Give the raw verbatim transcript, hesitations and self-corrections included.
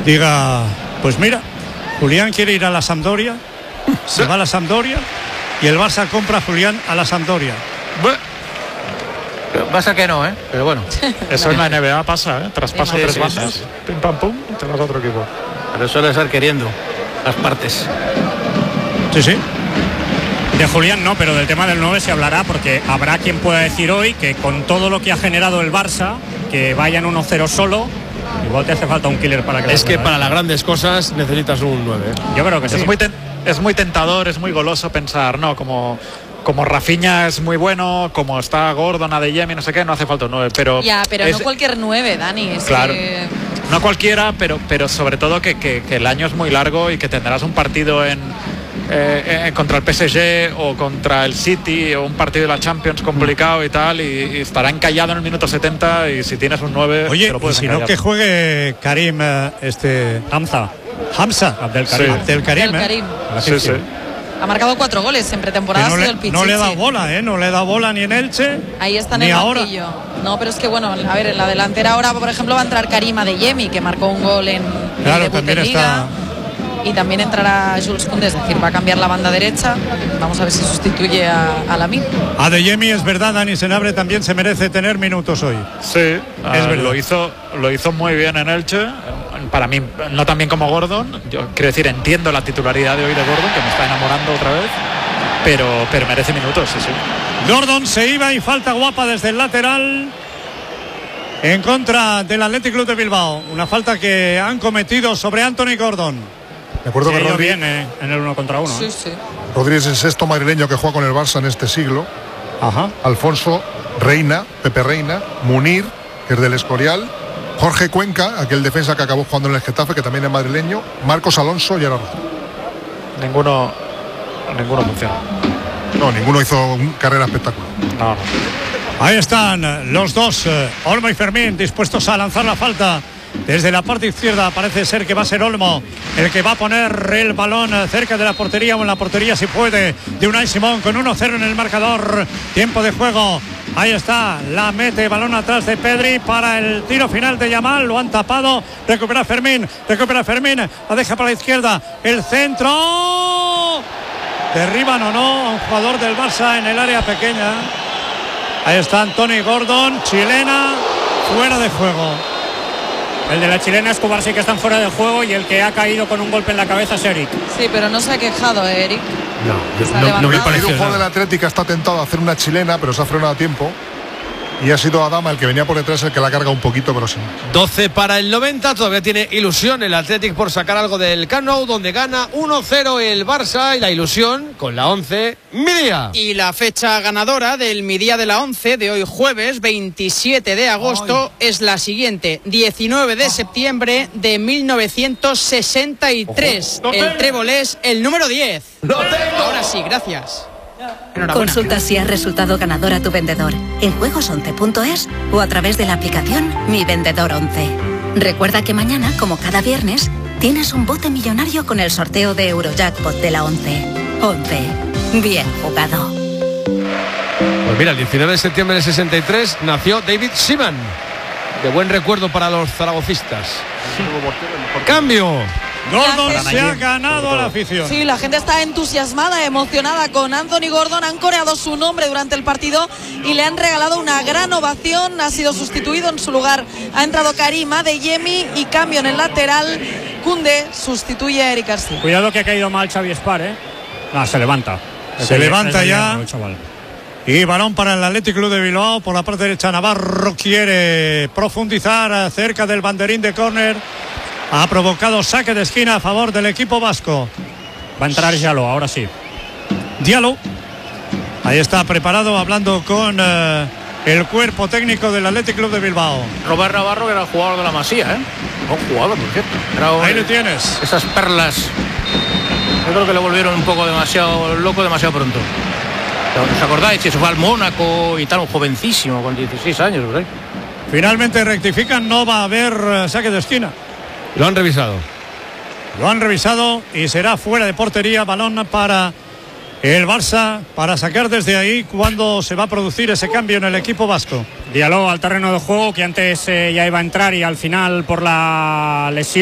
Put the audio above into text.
diga, pues mira, Julián quiere ir a la Sampdoria, se va a la Sampdoria y el Barça compra a Julián a la Sampdoria. Bueno, pasa que no, ¿eh? Pero bueno. Eso en la N B A pasa, ¿eh? Traspaso Sí, tres sí, bandas, sí, sí. pim pam pum, y te vas a otro equipo. Pero suele ser queriendo las partes. Sí, sí. De Julián no, pero del tema del nueve se hablará, porque habrá quien pueda decir hoy que con todo lo que ha generado el Barça, que vayan uno cero solo, igual te hace falta un killer para que... Es que para las grandes cosas necesitas un nueve. Yo creo que sí. Es muy, ten, es muy tentador, es muy goloso pensar, no, como... Como Rafinha es muy bueno, como está Gordon, Adeyemi, no sé qué, no hace falta un nueve, pero... Ya, pero es, no cualquier nueve, Dani. Es claro, que... no cualquiera, pero, pero sobre todo que, que, que el año es muy largo y que tendrás un partido en... Eh, eh, contra el P S G o contra el City o un partido de la Champions complicado y tal, y, y estará encallado en el minuto setenta, y si tienes un nueve... Oye, te lo puedes y si encallar. no, que juegue Karim, eh, este... Hamza. Hamza. Abdelkarim. Sí. Abdelkarim, Del ¿eh? Karim. Sí, sí. Ha marcado cuatro goles en pretemporada. No ha sido le, el Pichichi. no le ha dado bola, ¿eh? No le ha dado bola ni en Elche. Ahí está en ni el ahora. banquillo. No, pero es que bueno, a ver, en la delantera ahora, por ejemplo, va a entrar Karim Adeyemi, que marcó un gol en Claro, el debut también de Liga. está. Y también entrará Jules Koundé, es decir, va a cambiar la banda derecha. Vamos a ver si sustituye a, a Lamine. Adeyemi, es verdad, Dani Senabre también se merece tener minutos hoy. Sí, es verdad. Lo hizo, lo hizo muy bien en Elche. Para mí, no tan bien como Gordon. Yo quiero decir, entiendo la titularidad de hoy de Gordon, que me está enamorando otra vez. Pero, pero merece minutos, sí, sí. Gordon se iba y falta guapa desde el lateral en contra del Athletic Club de Bilbao. Una falta que han cometido sobre Anthony Gordon. Me acuerdo Sí, que ello Rodri, viene en el uno contra uno. Sí, ¿eh? sí. Rodri es el sexto madrileño que juega con el Barça en este siglo. Ajá. Alfonso Reina, Pepe Reina, Munir, que es del Escorial, Jorge Cuenca, aquel defensa que acabó jugando en el Getafe, que también es madrileño, Marcos Alonso y Ara Rojo. Ninguno, ninguno funciona. No, ninguno hizo un- carrera espectacular. No, no. Ahí están los dos, eh, Olmo y Fermín, dispuestos a lanzar la falta. Desde la parte izquierda parece ser que va a ser Olmo el que va a poner el balón eh, cerca de la portería o en la portería si puede, de Unai Simón, con uno cero en el marcador. Tiempo de juego. Ahí está, la mete, balón atrás de Pedri para el tiro final de Yamal. Lo han tapado, recupera Fermín, recupera Fermín, la deja para la izquierda, el centro. Derriban o no a un jugador del Barça en el área pequeña. Ahí está Anthony Gordon, chilena, fuera de juego. El de la chilena Escobar sí que están fuera de juego, y el que ha caído con un golpe en la cabeza es Eric. Sí, pero no se ha quejado, ¿eh, Eric? No, Se ha no, no me levantado. Ha habido pareció un jugador nada. del Atlético está tentado a hacer una chilena, pero se ha frenado a tiempo. Y ha sido Adama el que venía por detrás el que la carga un poquito, pero sí. doce para el noventa, todavía tiene ilusión el Athletic por sacar algo del Camp Nou, donde gana uno cero el Barça, y la ilusión con la once, Midia. Y la fecha ganadora del mi día de la once de hoy jueves veintisiete de agosto es la siguiente: diecinueve de septiembre de mil novecientos sesenta y tres. El trébol es el número diez. Ahora sí, gracias. Enhorabuena. Consulta si ha resultado ganador a tu vendedor en juegos once punto es o a través de la aplicación Mi Vendedor once. Recuerda que mañana, como cada viernes, tienes un bote millonario con el sorteo de Eurojackpot de la once. once. Bien jugado. Pues mira, el diecinueve de septiembre del sesenta y tres nació David Seaman. De buen recuerdo para los zaragocistas. Cambio. Gordon La se gente- ha ganado a la afición. Sí, la gente está entusiasmada, emocionada con Anthony Gordon. Han coreado su nombre durante el partido y le han regalado una gran ovación. Ha sido sustituido, en su lugar ha entrado Karim Adeyemi, y cambio en el lateral. Koundé sustituye a Eric García. Cuidado que ha caído mal Xavi Espar, ¿eh? Ah, se levanta. Se Es de- levanta es de ya. hierro, el chaval. Y balón para el Athletic Club de Bilbao. Por la parte derecha, Navarro quiere profundizar cerca del banderín de córner. Ha provocado saque de esquina a favor del equipo vasco. Va a entrar Diallo, ahora sí. Diallo. Ahí está preparado, hablando con eh, el cuerpo técnico del Athletic Club de Bilbao. Robert Navarro, que era el jugador de la Masía, ¿eh? Buen jugador, por cierto. Era un- Ahí le tienes. Esas perlas. Yo creo que le volvieron un poco demasiado loco, demasiado pronto. ¿Os acordáis? Que se fue al Mónaco y tal, un jovencísimo, con dieciséis años, por ahí. Finalmente rectifican, no va a haber eh, saque de esquina. Lo han revisado. Lo han revisado y será fuera de portería. Balón para el Barça, para sacar desde ahí cuando se va a producir ese cambio en el equipo vasco. Diallo al terreno de juego, que antes eh, ya iba a entrar y al final por la lesión